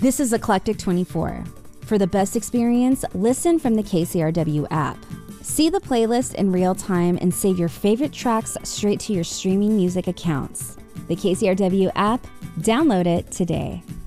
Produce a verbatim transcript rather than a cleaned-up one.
This is Eclectic twenty-four. For the best experience, listen from the K C R W app. See the playlist in real time and save your favorite tracks straight to your streaming music accounts. The K C R W app, download it today.